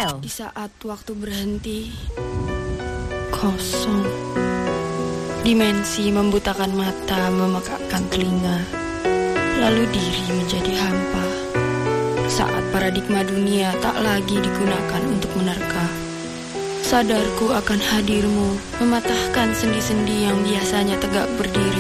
L. Di saat waktu berhenti, kosong. Dimensi membutakan mata, memekakkan telinga. Lalu diri menjadi hampa. Saat paradigma dunia tak lagi digunakan untuk menerka. Sadarku akan hadirmu, mematahkan sendi-sendi yang biasanya tegak berdiri.